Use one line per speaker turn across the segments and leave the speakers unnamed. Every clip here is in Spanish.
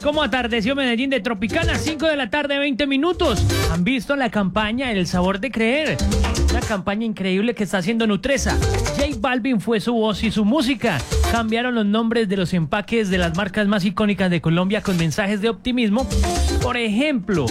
como atardeció Medellín de Tropicana, 5 de la tarde, 20 minutos. ¿Han visto la campaña El Sabor de Creer? Una campaña increíble que está haciendo Nutresa. J Balvin fue su voz y su música. Cambiaron los nombres de los empaques de las marcas más icónicas de Colombia con mensajes de optimismo. Por ejemplo,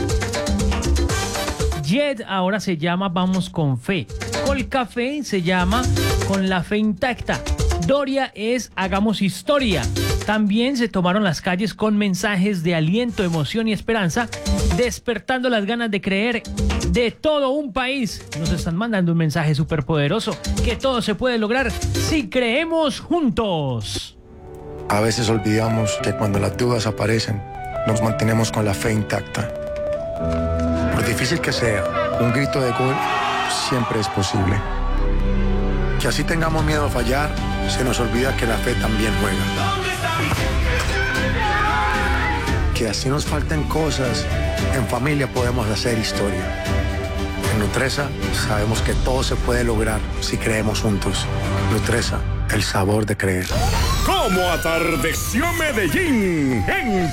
Jet ahora se llama Vamos con Fe. Colcafé se llama Con la Fe Intacta. Doria es Hagamos Historia. También se tomaron las calles con mensajes de aliento, emoción y esperanza, despertando las ganas de creer de todo un país. Nos están mandando un mensaje súper poderoso, que todo se puede lograr si creemos juntos.
A veces olvidamos que cuando las dudas aparecen, nos mantenemos con la fe intacta. Por difícil que sea, un grito de gol siempre es posible. Que así tengamos miedo a fallar, se nos olvida que la fe también juega. Que así nos falten cosas, en familia podemos hacer historia. En Nutresa sabemos que todo se puede lograr si creemos juntos. Nutresa, el sabor de creer.
Como atardeció Medellín en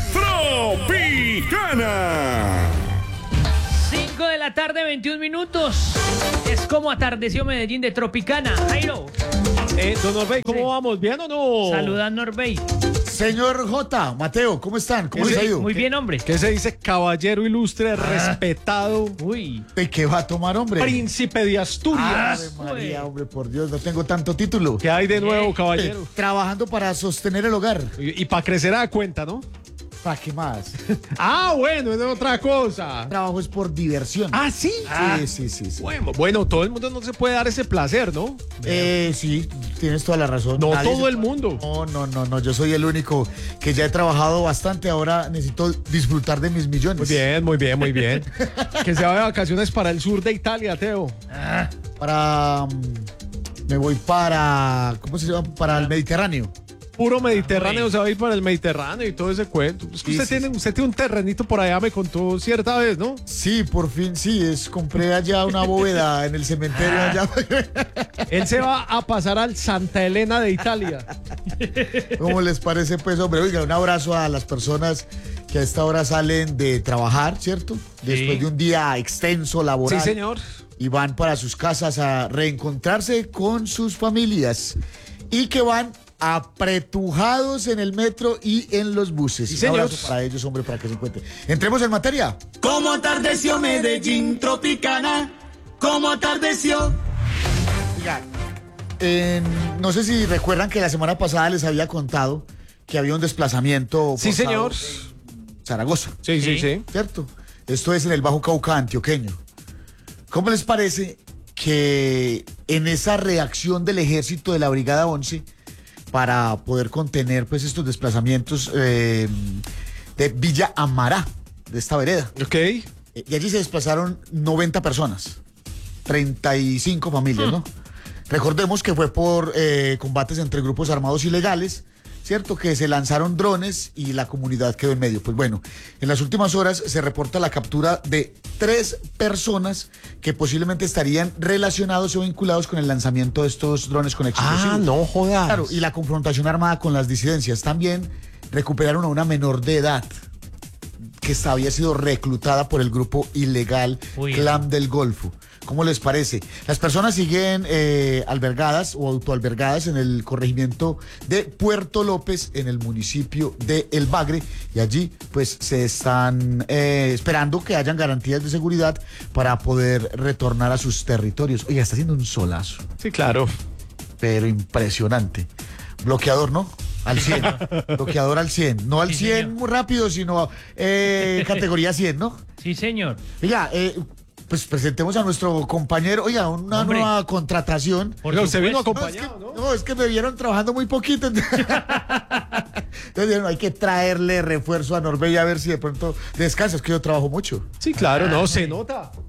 Tropicana.
5 de la tarde, 21 minutos. Es como atardeció Medellín de Tropicana. Jairo.
Don Norbey, ¿cómo vamos? ¿Bien o no?
Saluda a Norbey.
Señor J, Mateo, ¿cómo están? ¿Cómo les ha ido?
Muy bien, hombre.
¿Qué se dice? Caballero ilustre, respetado.
Uy.
¿De qué va a tomar, hombre?
Príncipe de Asturias.
Ave María, hombre, por Dios, no tengo tanto título.
¿Qué hay de nuevo, caballero?
Trabajando para sostener el hogar.
Y para crecer a cuenta, ¿no?
¿Para qué más?
Ah, bueno, es otra cosa.
Trabajo es por diversión.
¿Ah, sí?
Sí.
Bueno, todo el mundo no se puede dar ese placer, ¿no?
Sí, tienes toda la razón.
No
Nadie
todo el mundo.
No, yo soy el único que ya he trabajado bastante, ahora necesito disfrutar de mis millones.
Muy bien. Que se va de vacaciones para el sur de Italia, Teo.
Me voy para, ¿cómo se llama? Para el Mediterráneo.
Puro Mediterráneo, se va a ir para el Mediterráneo y todo ese cuento. Es que usted tiene un terrenito por allá, me contó cierta vez, ¿no?
Sí, por fin, compré allá una bóveda en el cementerio allá.
Él se va a pasar al Santa Elena de Italia.
¿Cómo les parece, pues, hombre? Oiga, un abrazo a las personas que a esta hora salen de trabajar, ¿cierto? Después de un día extenso, laboral.
Sí, señor.
Y van para sus casas a reencontrarse con sus familias. Y que van apretujados en el metro y en los buses.
Sí,
un abrazo para ellos, hombre, para que se encuentren. Entremos en materia.
Como atardeció Medellín Tropicana, como atardeció.
Oiga, no sé si recuerdan que la semana pasada les había contado que había un desplazamiento
Sí, señor.
en Zaragoza.
Sí.
¿Cierto? Esto es en el Bajo Cauca antioqueño. ¿Cómo les parece que en esa reacción del ejército de la Brigada 11 para poder contener pues estos desplazamientos de Villa Amará, de esta vereda?
Ok.
Y allí se desplazaron 90 personas, 35 familias, ¿no? Recordemos que fue por combates entre grupos armados ilegales, ¿cierto? Que se lanzaron drones y la comunidad quedó en medio. Pues bueno, en las últimas horas se reporta la captura de 3 personas que posiblemente estarían relacionados o vinculados con el lanzamiento de estos drones con explosivos.
Ah, no jodas.
Claro, y la confrontación armada con las disidencias. También recuperaron a una menor de edad que había sido reclutada por el grupo ilegal Clan del Golfo. ¿Cómo les parece? Las personas siguen albergadas o autoalbergadas en el corregimiento de Puerto López, en el municipio de El Bagre, y allí pues se están esperando que hayan garantías de seguridad para poder retornar a sus territorios. Oiga, está haciendo un solazo.
Sí, claro.
Pero impresionante. Bloqueador, ¿no? Al 100. Bloqueador al 100. No al 100 muy rápido, sino categoría 100, ¿no?
Sí, señor.
Oiga, pues presentemos a nuestro compañero. Oiga, una nueva contratación.
Porque usted vino acompañado, ¿no?
No, es que me vieron trabajando muy poquito. Entonces dijeron, hay que traerle refuerzo a Norbey a ver si de pronto descansa. Es que yo trabajo mucho.
Sí, claro, no, se nota.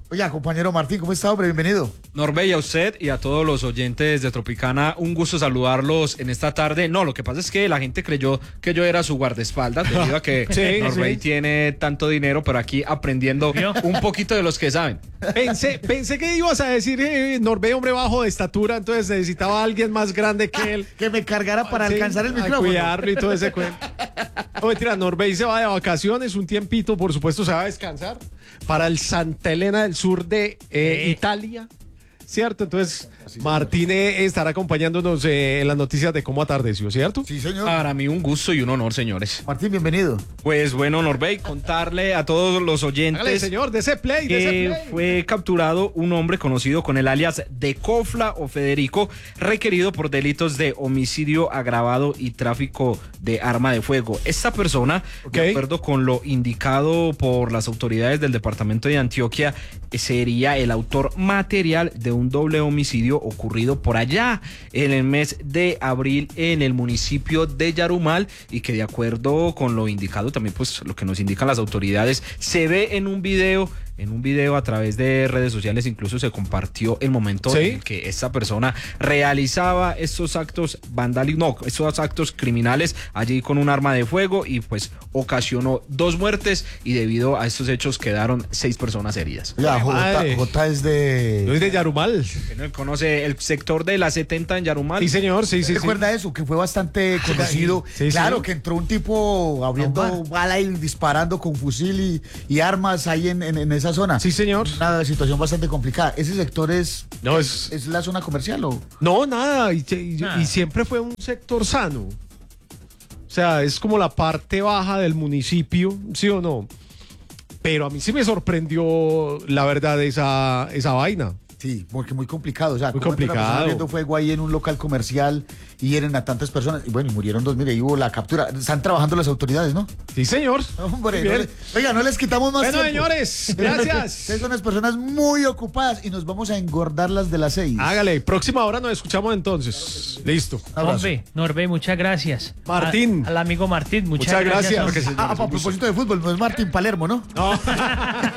Oiga, compañero Martín, ¿cómo está, hombre? Bienvenido.
Norbey, a usted y a todos los oyentes de Tropicana, un gusto saludarlos en esta tarde. No, lo que pasa es que la gente creyó que yo era su guardaespaldas debido a que Norbey tiene tanto dinero, pero aquí aprendiendo un poquito de los que saben.
Pensé que ibas a decir, Norbey, hombre bajo de estatura, entonces necesitaba a alguien más grande que él.
Que me cargara para alcanzar el micrófono.
Cuidarlo y todo ese cuento. No, mentira, Norbey se va de vacaciones un tiempito, por supuesto se va a descansar para el Santa Elena del sur de Italia, ¿cierto? Entonces Martín estará acompañándonos en las noticias de cómo atardeció, ¿cierto?
Sí, señor.
Para mí un gusto y un honor, señores.
Martín, bienvenido.
Pues bueno, Norbey, contarle a todos los oyentes
Hágale, señor, de ese play.
Fue capturado un hombre conocido con el alias de Cofla o Federico, requerido por delitos de homicidio agravado y tráfico de arma de fuego. Esta persona, de acuerdo con lo indicado por las autoridades del departamento de Antioquia, sería el autor material de un doble homicidio ocurrido por allá en el mes de abril en el municipio de Yarumal, y que de acuerdo con lo indicado también, pues lo que nos indican las autoridades, se ve en un video a través de redes sociales. Incluso se compartió el momento en el que esta persona realizaba estos actos estos actos criminales allí con un arma de fuego, y pues ocasionó 2 muertes, y debido a estos hechos quedaron 6 personas heridas.
Ya, J es de...
Yo soy de Yarumal.
¿No conoce el sector de la 70 en Yarumal?
Sí, señor, sí.
¿Recuerda eso? Que fue bastante conocido. Claro, que entró un tipo abriendo bala y disparando con fusil y armas ahí en esa zona.
Sí, señor.
Una situación bastante complicada. ¿Ese sector es la zona comercial o...?
No, nada. Y siempre fue un sector sano. O sea, es como la parte baja del municipio, ¿sí o no? Pero a mí sí me sorprendió, la verdad, esa vaina.
Sí, porque muy complicado. O sea,
muy complicado.
Abriendo fuego ahí en un local comercial y hieren a tantas personas. Y bueno, y murieron 2, mire, y hubo la captura. Están trabajando las autoridades, ¿no?
Sí, señor.
Hombre, no les quitamos más tiempo.
Señores, gracias.
Ustedes son unas personas muy ocupadas y nos vamos a engordar las de las 6.
Hágale, próxima hora nos escuchamos entonces. Listo.
Norbey, muchas gracias.
Martín.
Al amigo Martín, muchas
gracias.
A propósito de fútbol, no es Martín Palermo, ¿no?
No.